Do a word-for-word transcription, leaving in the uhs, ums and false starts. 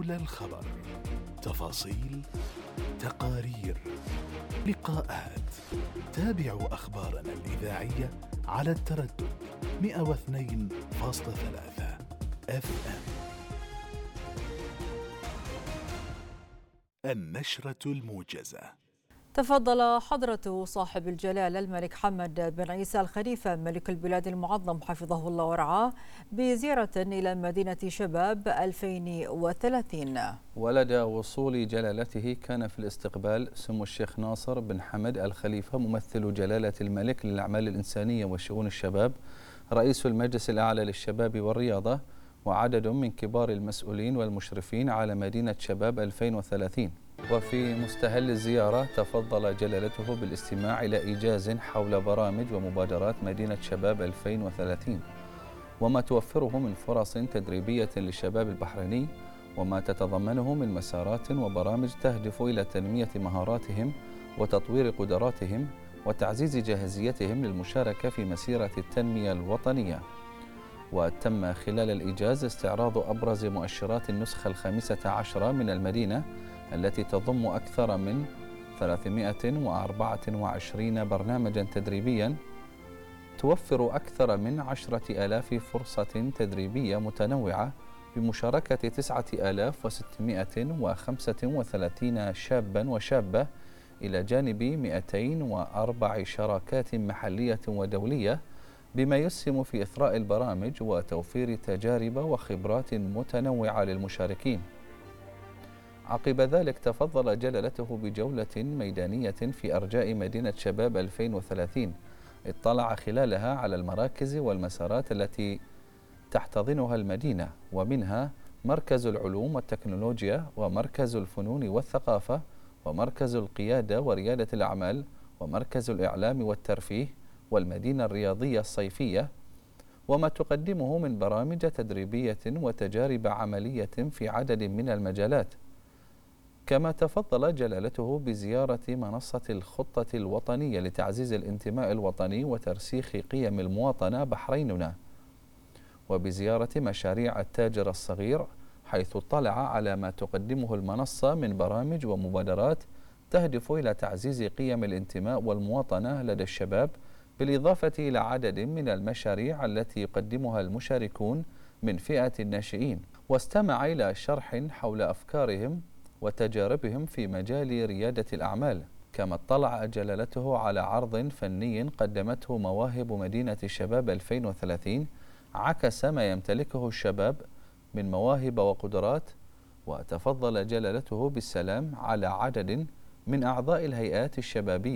حول الخبر، تفاصيل، تقارير، لقاءات. تابعوا أخبارنا الإذاعية على التردد مئة واثنين فاصلة ثلاثة اف ام. النشرة الموجزة. تفضل حضرة صاحب الجلالة الملك حمد بن عيسى الخليفة ملك البلاد المعظم حفظه الله ورعاه بزيارة إلى مدينة شباب ألفين وثلاثين. ولدى وصول جلالته كان في الاستقبال سمو الشيخ ناصر بن حمد الخليفة ممثل جلالة الملك للأعمال الإنسانية وشؤون الشباب، رئيس المجلس الأعلى للشباب والرياضة، وعدد من كبار المسؤولين والمشرفين على مدينة شباب ألفين وثلاثين. وفي مستهل الزيارة تفضل جلالته بالاستماع إلى إيجاز حول برامج ومبادرات مدينة شباب ألفين وثلاثين، وما توفره من فرص تدريبية للشباب البحريني، وما تتضمنه من مسارات وبرامج تهدف إلى تنمية مهاراتهم وتطوير قدراتهم وتعزيز جاهزيتهم للمشاركة في مسيرة التنمية الوطنية. وتم خلال الإيجاز استعراض أبرز مؤشرات النسخة الخامسة عشرة من المدينة التي تضم أكثر من ثلاثمئة وأربعة وعشرين برنامجا تدريبيا توفر أكثر من عشرة آلاف فرصة تدريبية متنوعة بمشاركة تسعة آلاف وستمئة وخمسة وثلاثين شابا وشابة إلى جانب مئتين وأربع شراكات محلية ودولية، بما يسهم في إثراء البرامج وتوفير تجارب وخبرات متنوعة للمشاركين. عقب ذلك تفضل جلالته بجولة ميدانية في أرجاء مدينة شباب ألفين وثلاثين، اطلع خلالها على المراكز والمسارات التي تحتضنها المدينة، ومنها مركز العلوم والتكنولوجيا، ومركز الفنون والثقافة، ومركز القيادة وريادة الأعمال، ومركز الإعلام والترفيه، والمدينة الرياضية الصيفية، وما تقدمه من برامج تدريبية وتجارب عملية في عدد من المجالات. كما تفضل جلالته بزيارة منصة الخطة الوطنية لتعزيز الانتماء الوطني وترسيخ قيم المواطنة بحريننا، وبزيارة مشاريع التاجر الصغير، حيث اطلع على ما تقدمه المنصة من برامج ومبادرات تهدف إلى تعزيز قيم الانتماء والمواطنة لدى الشباب، بالإضافة إلى عدد من المشاريع التي يقدمها المشاركون من فئة الناشئين، واستمع إلى شرح حول أفكارهم وتجاربهم في مجال ريادة الأعمال. كما اطلع جلالته على عرض فني قدمته مواهب مدينة شباب ألفين وثلاثين عكس ما يمتلكه الشباب من مواهب وقدرات. وتفضل جلالته بالسلام على عدد من أعضاء الهيئات الشبابية